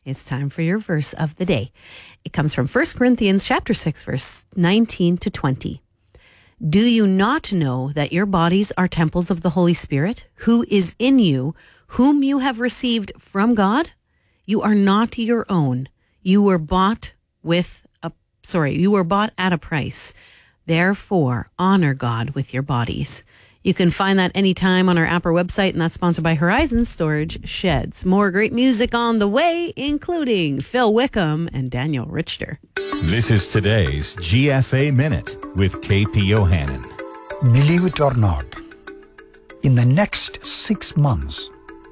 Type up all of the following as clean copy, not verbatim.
It's time for your verse of the day. It comes from 1 Corinthians chapter 6, verse 19 to 20. Do you not know that your bodies are temples of the Holy Spirit, who is in you, whom you have received from God? You are not your own. You were bought at a price. Therefore, honor God with your bodies. You can find that anytime on our app or website, and that's sponsored by Horizon Storage Sheds. More great music on the way, including Phil Wickham and Daniel Richter. This is today's GFA Minute with KP Yohannan. Believe it or not, in the next 6 months,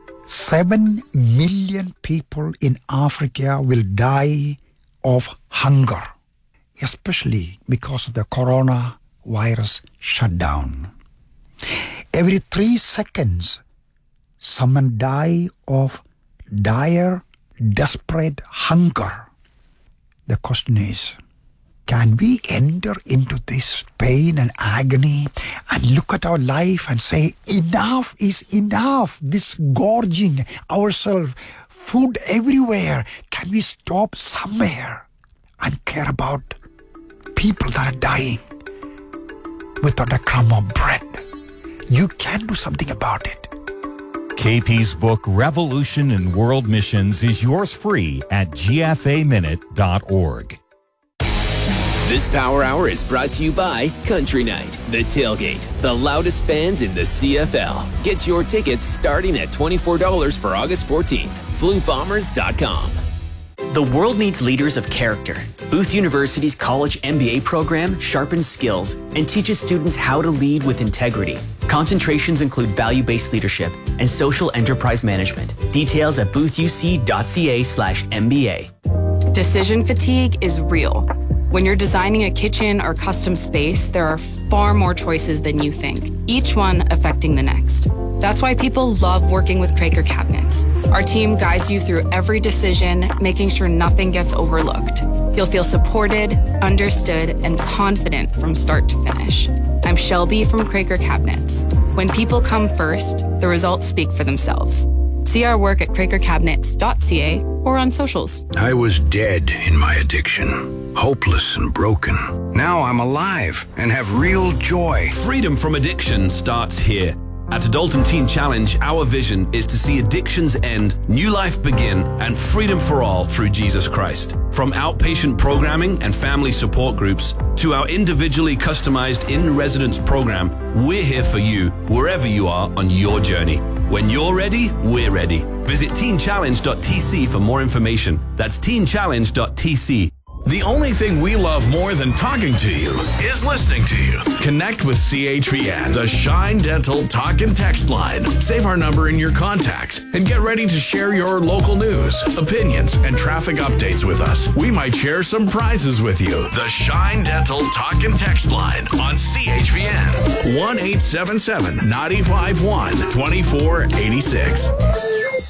7 million people in Africa will die of hunger, especially because of the coronavirus shutdown. Every 3 seconds, someone die of dire, desperate hunger. The question is, can we enter into this pain and agony and look at our life and say, enough is enough, this gorging ourselves, food everywhere. Can we stop somewhere and care about people that are dying without a crumb of bread? You can do something about it. KP's book, Revolution in World Missions, is yours free at gfaminute.org. This Power Hour is brought to you by Country Night, The Tailgate, the loudest fans in the CFL. Get your tickets starting at $24 for August 14th. BlueBombers.com. The world needs leaders of character. Booth University's college MBA program sharpens skills and teaches students how to lead with integrity. Concentrations include value-based leadership and social enterprise management. Details at boothUC.ca/MBA. Decision fatigue is real. When you're designing a kitchen or custom space, there are far more choices than you think, each one affecting the next. That's why people love working with Craker Cabinets. Our team guides you through every decision, making sure nothing gets overlooked. You'll feel supported, understood, and confident from start to finish. I'm Shelby from Craker Cabinets. When people come first, the results speak for themselves. See our work at crakercabinets.ca or on socials. I was dead in my addiction, hopeless and broken. Now I'm alive and have real joy. Freedom from addiction starts here. At Adult Teen Challenge, our vision is to see addictions end, new life begin, and freedom for all through Jesus Christ. From outpatient programming and family support groups to our individually customized in-residence program, we're here for you wherever you are on your journey. When you're ready, we're ready. Visit teenchallenge.tc for more information. That's teenchallenge.tc. The only thing we love more than talking to you is listening to you. Connect with CHPN, the Shine Dental talk and text line. Save our number in your contacts and get ready to share your local news, opinions, and traffic updates with us. We might share some prizes with you. The Shine Dental talk and text line on CHPN. 1-877-951-2486.